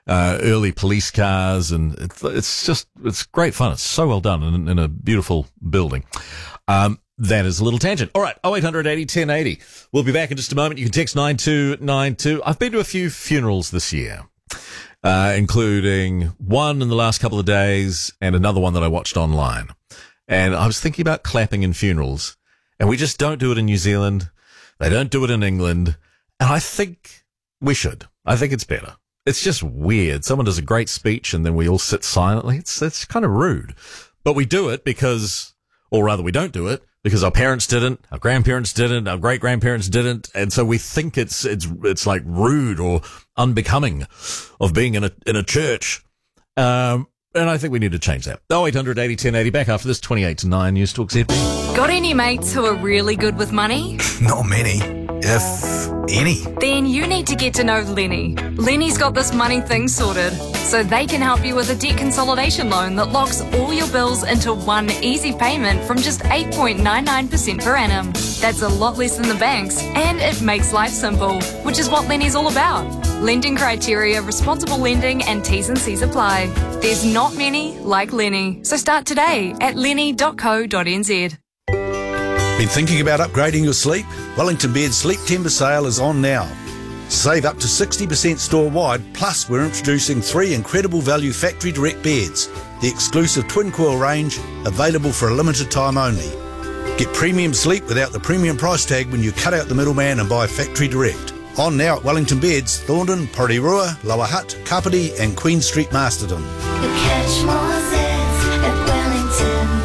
early police cars, and it's great fun. It's so well done in a beautiful building. That is a little tangent. All right, 0800 80 1080. We'll be back in just a moment. You can text 9292. I've been to a few funerals this year, including one in the last couple of days and another one that I watched online. And I was thinking about clapping in funerals, and we just don't do it in New Zealand. They don't do it in England. And I think we should. I think it's better. It's just weird. Someone does a great speech and then we all sit silently. It's kind of rude. But we do it because, or rather we don't do it because our parents didn't, our grandparents didn't, our great-grandparents didn't. And so we think it's like rude or unbecoming of being in a church. And I think we need to change that. 0800 80 1080. Back after this, 28 to 9 News Talk ZB. Got any mates who are really good with money? Not many, if any. Then you need to get to know Lenny. Lenny's got this money thing sorted, so they can help you with a debt consolidation loan that locks all your bills into one easy payment from just 8.99% per annum. That's a lot less than the banks, and it makes life simple, which is what Lenny's all about. Lending criteria, responsible lending, and T's and C's apply. There's not many like Lenny, so start today at lenny.co.nz. Been thinking about upgrading your sleep? Wellington Bed's Sleep Timber Sale is on now. Save up to 60% store-wide, plus we're introducing 3 incredible value factory direct beds. The exclusive twin coil range, available for a limited time only. Get premium sleep without the premium price tag when you cut out the middleman and buy factory direct. On now at Wellington Beds, Thorndon, Porirua, Lower Hutt, Kapiti and Queen Street, Masterton. You catch more zits at Wellington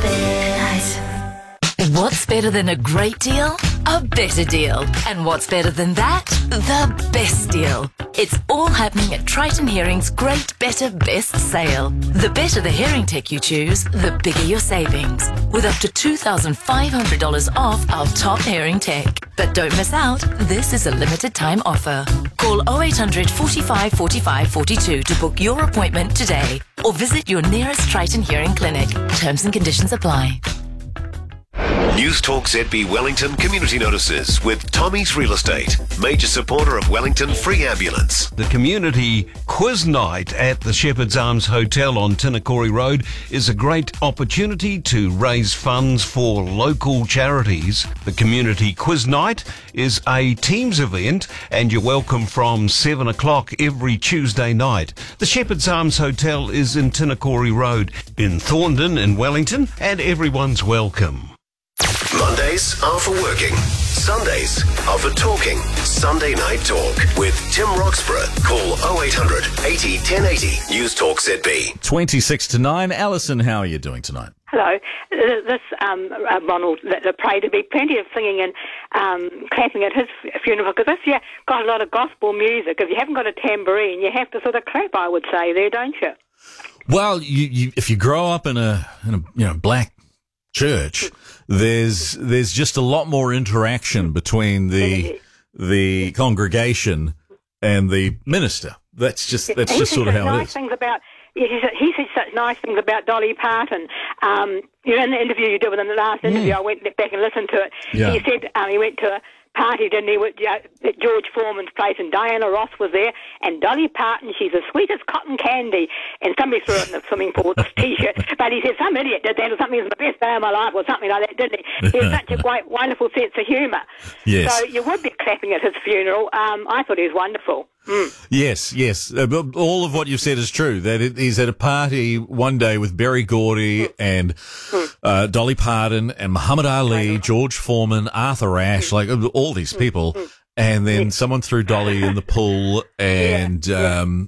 Beds. What's better than a great deal? A better deal. And what's better than that? The best deal. It's all happening at Triton Hearing's Great Better Best Sale. The better the hearing tech you choose, the bigger your savings. With up to $2,500 off our top hearing tech. But don't miss out, this is a limited time offer. Call 0800 45 45 42 to book your appointment today. Or visit your nearest Triton Hearing clinic. Terms and conditions apply. News Talk ZB Wellington community notices with Tommy's Real Estate, major supporter of Wellington Free Ambulance. The community quiz night at the Shepherd's Arms Hotel on Tinakori Road is a great opportunity to raise funds for local charities. The community quiz night is a Teams event and you're welcome from 7 o'clock every Tuesday night. The Shepherd's Arms Hotel is in Tinakori Road in Thorndon in Wellington and everyone's welcome. Mondays are for working. Sundays are for talking. Sunday Night Talk with Tim Roxburgh. Call 0800 80 1080. News Talk ZB. 26 to 9. Alison, how are you doing tonight? Hello. This, Ronald, I pray to be plenty of singing and clapping at his funeral, because this year got a lot of gospel music. If you haven't got a tambourine, you have to sort of clap, I would say, there, don't you? Well, you if you grow up in a black church, there's just a lot more interaction between the congregation and the minister. That's just sort of how it is. He said such nice things about Dolly Parton. In the interview you did with him, the last interview, I went back and listened to it. Yeah. He said he went to a party, didn't he, at George Foreman's place, and Diana Ross was there, and Dolly Parton, she's as sweet as cotton candy, and somebody threw it in the swimming pool with this T-shirt, but he said some idiot did that, or something, it was the best day of my life, or something like that, didn't he? He had such a great, wonderful sense of humour. Yes. So you would be clapping at his funeral. I thought he was wonderful. Yes. All of what you've said is true. That he's at a party one day with Berry Gordy and Dolly Parton and Muhammad Ali, George Foreman, Arthur Ashe, like all these people. And then someone threw Dolly in the pool, and some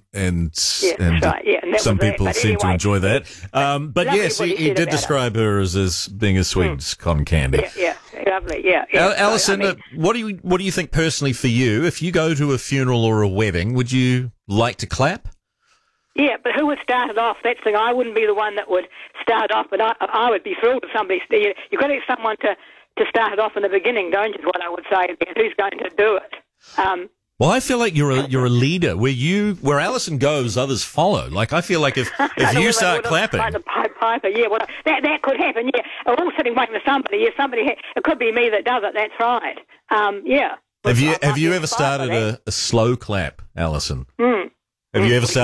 people seem to enjoy that. But yes, he did describe her as being as sweet as cotton candy. Yeah, lovely. Yeah. Alison, what do you think personally for you? If you go to a funeral or a wedding, would you like to clap? Yeah, but who would start it off? That's the thing. I wouldn't be the one that would start off, but I would be thrilled if somebody. You've got to have someone to start it off in the beginning, don't you? Is what I would say. Who's going to do it? Well, I feel like you're a leader. Where Alison goes, others follow. Like I feel like if you start clapping, like the piper, yeah. Well, that could happen. Yeah, we're all sitting waiting for somebody. Yeah, it could be me that does it. That's right. Yeah. Have you ever started a slow clap, Alison? Have you ever started